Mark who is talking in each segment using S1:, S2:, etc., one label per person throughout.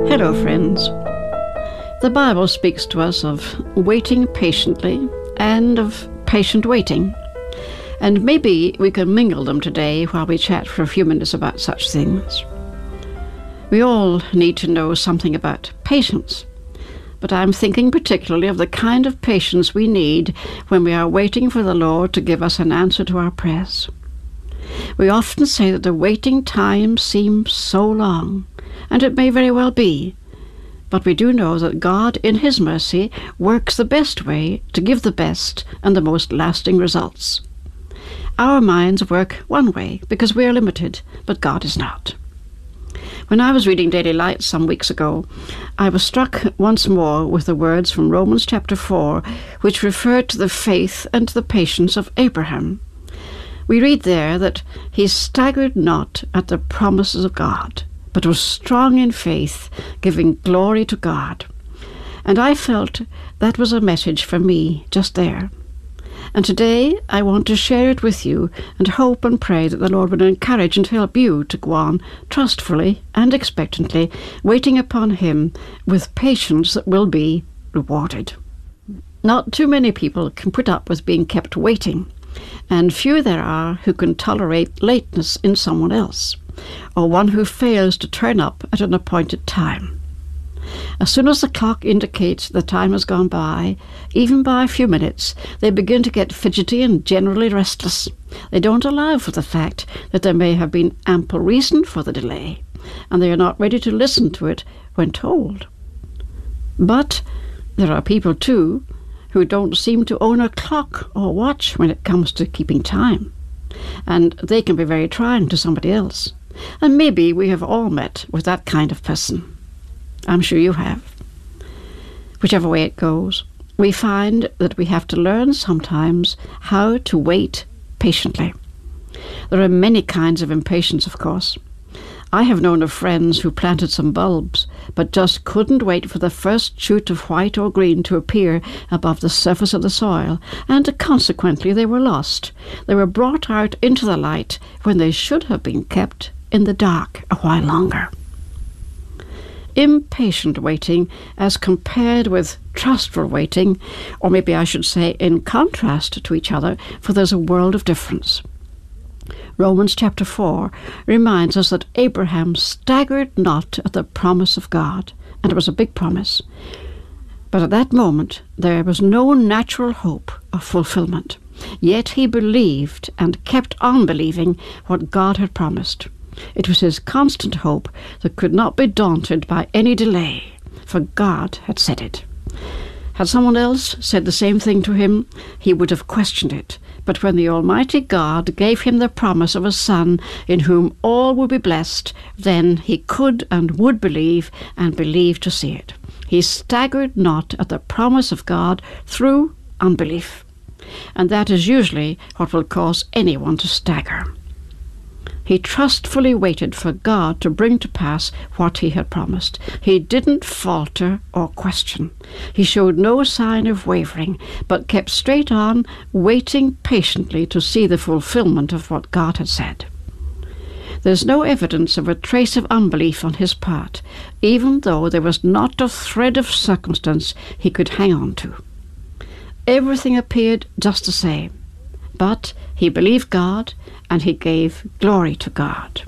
S1: Hello, friends. The Bible speaks to us of waiting patiently and of patient waiting. And maybe we can mingle them today while we chat for a few minutes about such things. We all need to know something about patience, but I'm thinking particularly of the kind of patience we need when we are waiting for the Lord to give us an answer to our prayers. We often say that the waiting time seems so long, and it may very well be, but we do know that God, in His mercy, works the best way to give the best and the most lasting results. Our minds work one way because we are limited, but God is not. When I was reading Daily Light some weeks ago, I was struck once more with the words from Romans chapter 4, which referred to the faith and to the patience of Abraham. We read there that he staggered not at the promises of God, but was strong in faith, giving glory to God. And I felt that was a message for me just there. And today I want to share it with you and hope and pray that the Lord would encourage and help you to go on trustfully and expectantly, waiting upon Him with patience that will be rewarded. Not too many people can put up with being kept waiting, and few there are who can tolerate lateness in someone else, or one who fails to turn up at an appointed time. As soon as the clock indicates the time has gone by, even by a few minutes, they begin to get fidgety and generally restless. They don't allow for the fact that there may have been ample reason for the delay, and they are not ready to listen to it when told. But there are people, too, who don't seem to own a clock or watch when it comes to keeping time, and they can be very trying to somebody else. And maybe we have all met with that kind of person. I'm sure you have. Whichever way it goes, we find that we have to learn sometimes how to wait patiently. There are many kinds of impatience, of course. I have known of friends who planted some bulbs, but just couldn't wait for the first shoot of white or green to appear above the surface of the soil, and consequently they were lost. They were brought out into the light when they should have been kept in the dark a while longer. Impatient waiting, as compared with trustful waiting, or maybe I should say in contrast to each other, for there's a world of difference. Romans chapter 4 reminds us that Abraham staggered not at the promise of God, and it was a big promise. But at that moment there was no natural hope of fulfillment. Yet he believed and kept on believing what God had promised. It was his constant hope that could not be daunted by any delay, for God had said it. Had someone else said the same thing to him, he would have questioned it. But when the Almighty God gave him the promise of a Son in whom all would be blessed, then he could and would believe, and believe to see it. He staggered not at the promise of God through unbelief. And that is usually what will cause anyone to stagger. He trustfully waited for God to bring to pass what He had promised. He didn't falter or question. He showed no sign of wavering, but kept straight on, waiting patiently to see the fulfillment of what God had said. There's no evidence of a trace of unbelief on his part, even though there was not a thread of circumstance he could hang on to. Everything appeared just the same, but he believed God, and he gave glory to God.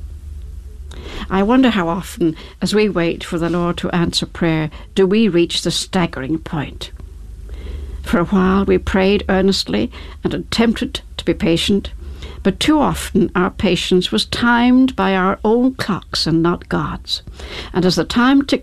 S1: I wonder how often, as we wait for the Lord to answer prayer, do we reach the staggering point. For a while we prayed earnestly and attempted to be patient, but too often our patience was timed by our own clocks and not God's. And as the time ticked